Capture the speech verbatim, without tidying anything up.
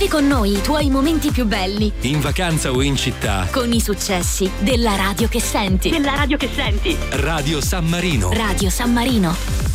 Vivi con noi i tuoi momenti più belli. In vacanza o in città. Con i successi della radio che senti. Della radio che senti. Radio San Marino. Radio San Marino.